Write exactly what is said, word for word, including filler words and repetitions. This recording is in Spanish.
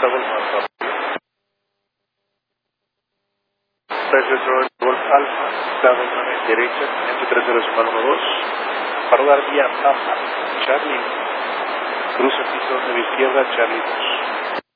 Golf Alfa. Retro Golf Alfa, dado una vez derecha, quinientos trece decimal uno dos. Para dar vía Papa, Charlie. Cruce piso de izquierda, Charlie dos.